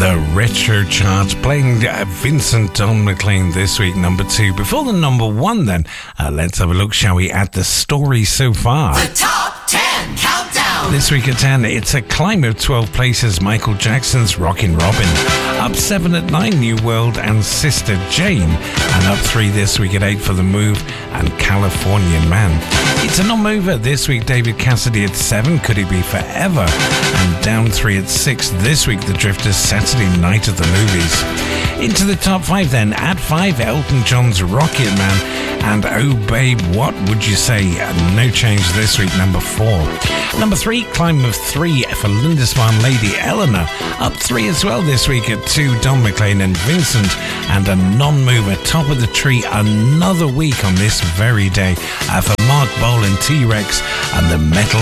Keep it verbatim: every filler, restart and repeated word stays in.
The retro charts playing uh, Vincent Don McLean this week, number two. Before the number one, then, uh, let's have a look, shall we, at the story so far. The top ten countdown. This week at ten, it's a climb of twelve places. Michael Jackson's Rockin' Robin. Up seven at nine, New World and Sister Jane. And up three this week at eight for The Move and Californian Man. It's a non-mover this week, David Cassidy at seven, Could He Be Forever? And down three at six this week, The Drifters, Saturday Night at the Movies. Into the top five then, at five, Elton John's Rocket Man. And Oh Babe, What Would You Say? No change this week, number four. Number three, climb of three for Lindisfarne Lady Eleanor. Up three as well this week at two, Don McLean and Vincent. And a non-mover, top of the tree, another week on this very day uh, for Mark Bolan, T-Rex and the Metal